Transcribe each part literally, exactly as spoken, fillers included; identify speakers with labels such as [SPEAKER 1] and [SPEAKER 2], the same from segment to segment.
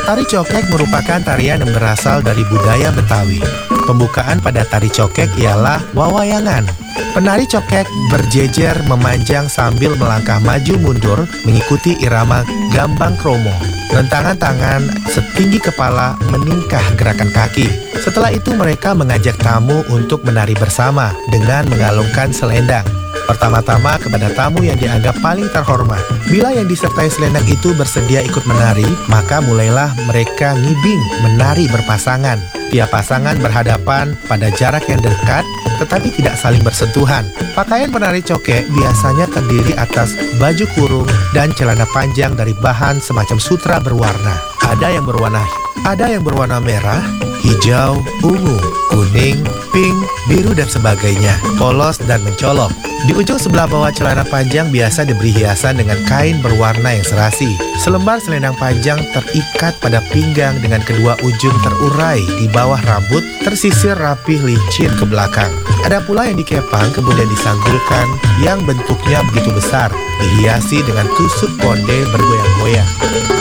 [SPEAKER 1] Tari cokek merupakan tarian yang berasal dari budaya Betawi. Pembukaan pada tari cokek ialah wawayangan. Penari cokek berjejer memanjang sambil melangkah maju mundur mengikuti irama gambang kromo. Rentangan tangan setinggi kepala meningkah gerakan kaki. Setelah itu mereka mengajak tamu untuk menari bersama dengan mengalungkan selendang. Pertama-tama kepada tamu yang dianggap paling terhormat. Bila yang disertai selendang itu bersedia ikut menari, maka mulailah mereka ngibing menari berpasangan. Tiap pasangan berhadapan pada jarak yang dekat, tetapi tidak saling bersentuhan. Pakaian penari cokek biasanya terdiri atas baju kurung dan celana panjang dari bahan semacam sutra berwarna. Ada yang berwarna ada yang berwarna merah, hijau, ungu, kuning, pink, biru dan sebagainya, polos dan mencolok. Di ujung sebelah bawah celana panjang biasa diberi hiasan dengan kain berwarna yang serasi. Selembar selendang panjang terikat pada pinggang dengan kedua ujung terurai di bawah rambut, tersisir rapih licin ke belakang. Ada pula yang dikepang kemudian disanggulkan yang bentuknya begitu besar, dihiasi dengan tusuk konde bergoyang-goyang.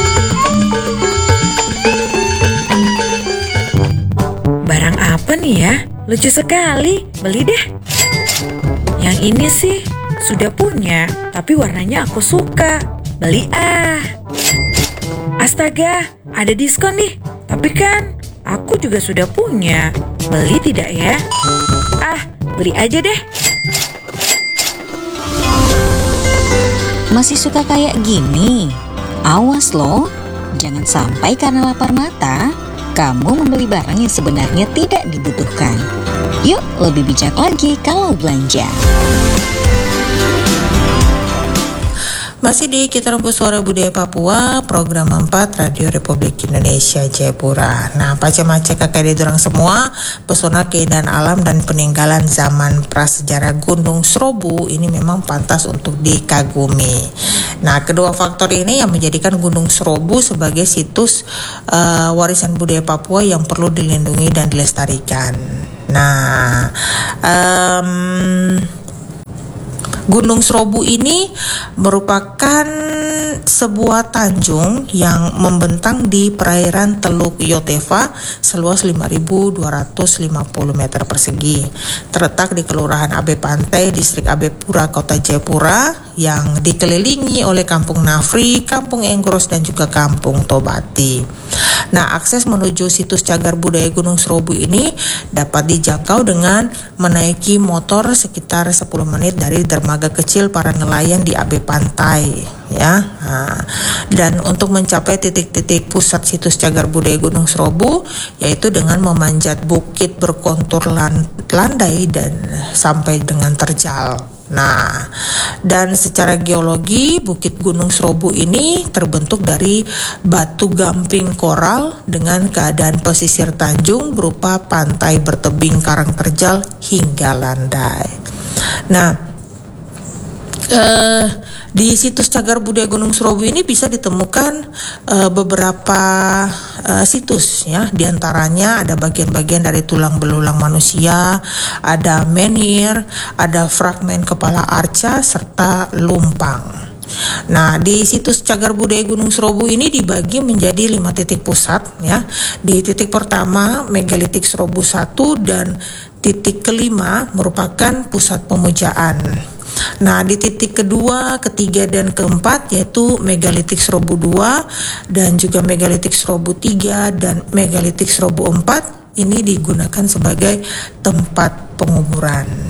[SPEAKER 2] Barang apa nih ya? Lucu sekali, beli deh. Yang ini sih sudah punya, tapi warnanya aku suka. Beli ah. Astaga, ada diskon nih. Tapi kan aku juga sudah punya. Beli tidak ya? Ah, beli aja deh.
[SPEAKER 3] Masih suka kayak gini? Awas loh, jangan sampai karena lapar mata kamu membeli barang yang sebenarnya tidak dibutuhkan. Yuk, lebih bijak lagi kalau belanja.
[SPEAKER 4] Masih di Kita Rumput Suara Budaya Papua, program empat Radio Republik Indonesia Jayapura. Nah, pace-mace kakek dorang semua, pesona keindahan alam dan peninggalan zaman prasejarah Gunung Serobu ini memang pantas untuk dikagumi. Nah, kedua faktor ini yang menjadikan Gunung Serobu sebagai situs uh, warisan budaya Papua yang perlu dilindungi dan dilestarikan. Nah, um, Gunung Serobu ini merupakan sebuah tanjung yang membentang di perairan Teluk Yotefa seluas lima ribu dua ratus lima puluh meter persegi. Terletak di Kelurahan Abe Pantai, Distrik Abe Pura, Kota Jayapura, yang dikelilingi oleh Kampung Nafri, Kampung Enggros, dan juga Kampung Tobati. Nah, akses menuju situs cagar budaya Gunung Serobu ini dapat dijangkau dengan menaiki motor sekitar sepuluh menit dari dermaga kecil para nelayan di Abe Pantai, ya. Nah, dan untuk mencapai titik-titik pusat situs cagar budaya Gunung Serobu, yaitu dengan memanjat bukit berkontur landai dan sampai dengan terjal. Nah, dan secara geologi Bukit Gunung Serobu ini terbentuk dari batu gamping koral dengan keadaan pesisir tanjung berupa pantai bertebing karang terjal hingga landai. Nah, eh, di situs cagar budaya Gunung Serobu ini bisa ditemukan uh, beberapa uh, situs, ya. Di antaranya ada bagian-bagian dari tulang belulang manusia, ada menhir, ada fragmen kepala arca serta lumpang. Nah, di situs cagar budaya Gunung Serobu ini dibagi menjadi lima titik pusat, ya. Di titik pertama megalitik Serobu satu dan titik kelima merupakan pusat pemujaan. Nah, di titik kedua, ketiga, dan keempat yaitu megalitik Serobu dua dan juga megalitik Serobu tiga dan megalitik Serobu empat ini digunakan sebagai tempat penguburan.